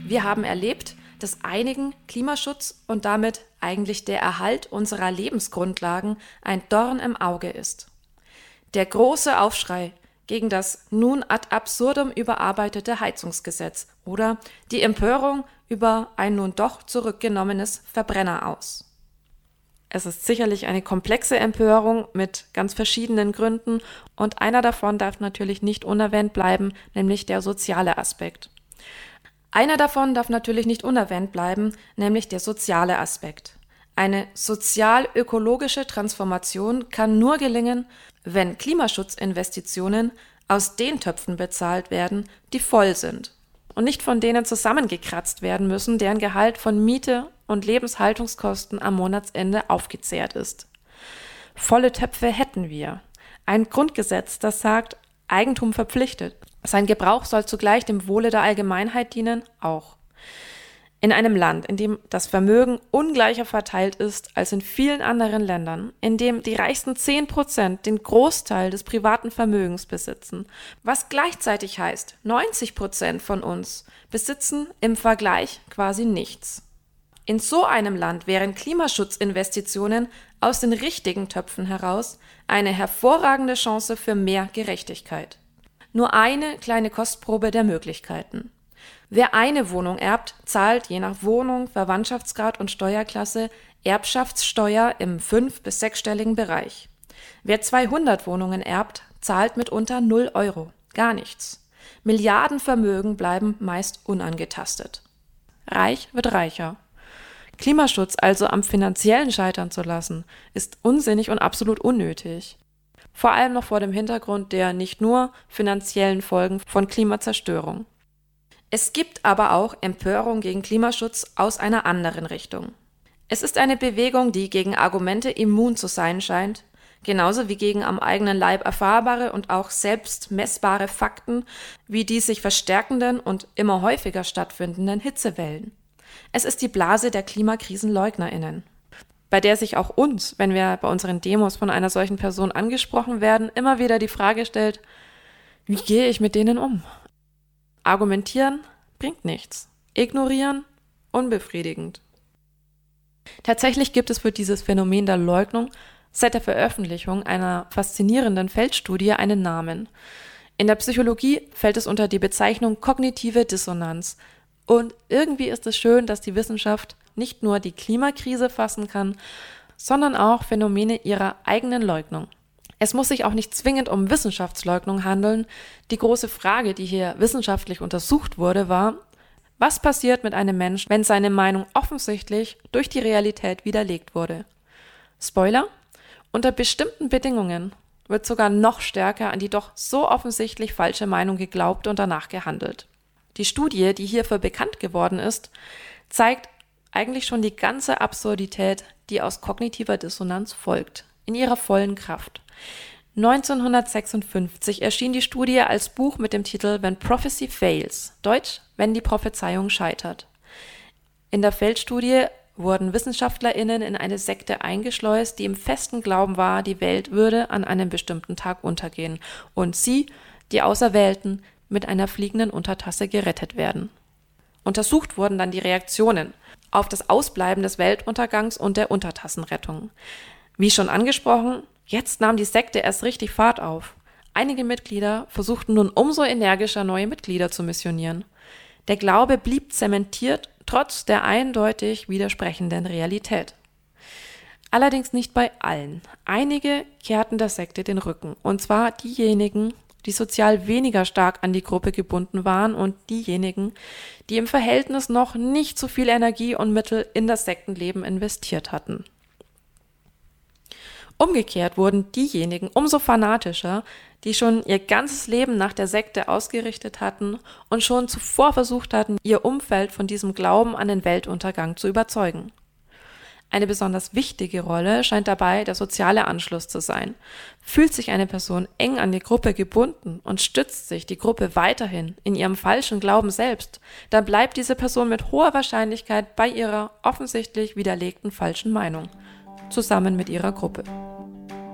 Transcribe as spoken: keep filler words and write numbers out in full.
Wir haben erlebt, dass einigen Klimaschutz und damit eigentlich der Erhalt unserer Lebensgrundlagen ein Dorn im Auge ist. Der große Aufschrei gegen das nun ad absurdum überarbeitete Heizungsgesetz oder die Empörung über ein nun doch zurückgenommenes Verbrenner-Aus. Es ist sicherlich eine komplexe Empörung mit ganz verschiedenen Gründen und einer davon darf natürlich nicht unerwähnt bleiben, nämlich der soziale Aspekt. Einer davon darf natürlich nicht unerwähnt bleiben, nämlich der soziale Aspekt. Eine sozial-ökologische Transformation kann nur gelingen, wenn Klimaschutzinvestitionen aus den Töpfen bezahlt werden, die voll sind und nicht von denen zusammengekratzt werden müssen, deren Gehalt von Miete und Lebenshaltungskosten am Monatsende aufgezehrt ist. Volle Töpfe hätten wir. Ein Grundgesetz, das sagt, Eigentum verpflichtet. Sein Gebrauch soll zugleich dem Wohle der Allgemeinheit dienen, auch. In einem Land, in dem das Vermögen ungleicher verteilt ist als in vielen anderen Ländern, in dem die reichsten zehn Prozent den Großteil des privaten Vermögens besitzen, was gleichzeitig heißt, neunzig Prozent von uns besitzen im Vergleich quasi nichts. In so einem Land wären Klimaschutzinvestitionen aus den richtigen Töpfen heraus eine hervorragende Chance für mehr Gerechtigkeit. Nur eine kleine Kostprobe der Möglichkeiten. Wer eine Wohnung erbt, zahlt je nach Wohnung, Verwandtschaftsgrad und Steuerklasse Erbschaftssteuer im fünf- bis sechsstelligen Bereich. Wer zweihundert Wohnungen erbt, zahlt mitunter null Euro, gar nichts. Milliardenvermögen bleiben meist unangetastet. Reich wird reicher. Klimaschutz also am Finanziellen scheitern zu lassen, ist unsinnig und absolut unnötig. Vor allem noch vor dem Hintergrund der nicht nur finanziellen Folgen von Klimazerstörung. Es gibt aber auch Empörung gegen Klimaschutz aus einer anderen Richtung. Es ist eine Bewegung, die gegen Argumente immun zu sein scheint, genauso wie gegen am eigenen Leib erfahrbare und auch selbst messbare Fakten wie die sich verstärkenden und immer häufiger stattfindenden Hitzewellen. Es ist die Blase der KlimakrisenleugnerInnen, bei der sich auch uns, wenn wir bei unseren Demos von einer solchen Person angesprochen werden, immer wieder die Frage stellt, wie gehe ich mit denen um? Argumentieren bringt nichts. Ignorieren unbefriedigend. Tatsächlich gibt es für dieses Phänomen der Leugnung seit der Veröffentlichung einer faszinierenden Feldstudie einen Namen. In der Psychologie fällt es unter die Bezeichnung kognitive Dissonanz. Und irgendwie ist es schön, dass die Wissenschaft nicht nur die Klimakrise fassen kann, sondern auch Phänomene ihrer eigenen Leugnung. Es muss sich auch nicht zwingend um Wissenschaftsleugnung handeln. Die große Frage, die hier wissenschaftlich untersucht wurde, war, was passiert mit einem Menschen, wenn seine Meinung offensichtlich durch die Realität widerlegt wurde? Spoiler: Unter bestimmten Bedingungen wird sogar noch stärker an die doch so offensichtlich falsche Meinung geglaubt und danach gehandelt. Die Studie, die hierfür bekannt geworden ist, zeigt eigentlich schon die ganze Absurdität, die aus kognitiver Dissonanz folgt, in ihrer vollen Kraft. neunzehnhundertsechsundfünfzig erschien die Studie als Buch mit dem Titel When Prophecy Fails, deutsch, wenn die Prophezeiung scheitert. In der Feldstudie wurden WissenschaftlerInnen in eine Sekte eingeschleust, die im festen Glauben war, die Welt würde an einem bestimmten Tag untergehen und sie, die Auserwählten, mit einer fliegenden Untertasse gerettet werden. Untersucht wurden dann die Reaktionen auf das Ausbleiben des Weltuntergangs und der Untertassenrettung. Wie schon angesprochen, jetzt nahm die Sekte erst richtig Fahrt auf. Einige Mitglieder versuchten nun umso energischer, neue Mitglieder zu missionieren. Der Glaube blieb zementiert, trotz der eindeutig widersprechenden Realität. Allerdings nicht bei allen. Einige kehrten der Sekte den Rücken, und zwar diejenigen, die sozial weniger stark an die Gruppe gebunden waren und diejenigen, die im Verhältnis noch nicht so viel Energie und Mittel in das Sektenleben investiert hatten. Umgekehrt wurden diejenigen umso fanatischer, die schon ihr ganzes Leben nach der Sekte ausgerichtet hatten und schon zuvor versucht hatten, ihr Umfeld von diesem Glauben an den Weltuntergang zu überzeugen. Eine besonders wichtige Rolle scheint dabei der soziale Anschluss zu sein. Fühlt sich eine Person eng an die Gruppe gebunden und stützt sich die Gruppe weiterhin in ihrem falschen Glauben selbst, dann bleibt diese Person mit hoher Wahrscheinlichkeit bei ihrer offensichtlich widerlegten falschen Meinung, zusammen mit ihrer Gruppe.